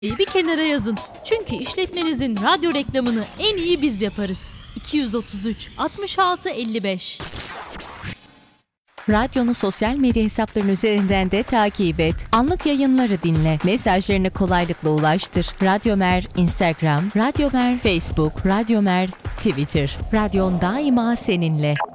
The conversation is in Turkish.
bir kenara yazın. Çünkü işletmenizin radyo reklamını en iyi biz yaparız. 233 66 55. Radyonu sosyal medya hesaplarının üzerinden de takip et. Anlık yayınları dinle. Mesajlarını kolaylıkla ulaştır. Radyomer Instagram, Radyomer Facebook, Radyomer Twitter. Radyon daima seninle.